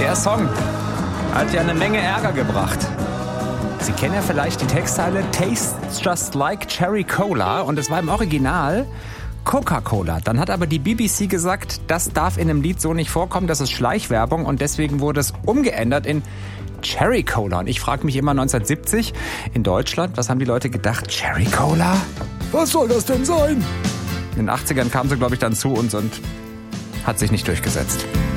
Der Song hat ja eine Menge Ärger gebracht. Sie kennen ja vielleicht die Textzeile Tastes just like Cherry Cola und es war im Original Coca-Cola. Dann hat aber die BBC gesagt, das darf in einem Lied so nicht vorkommen, das ist Schleichwerbung und deswegen wurde es umgeändert in Cherry Cola. Und ich frage mich immer 1970 in Deutschland, was haben die Leute gedacht? Cherry Cola? Was soll das denn sein? In den 80ern kam sie, glaube ich, dann zu uns und hat sich nicht durchgesetzt.